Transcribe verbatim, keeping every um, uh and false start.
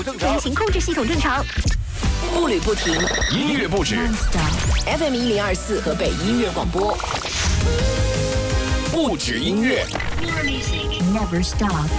正常， 飞行控制系统正常， 步履不停， 音乐不止 F M 一零二四河北音乐广播， 不止音乐。 Never stop。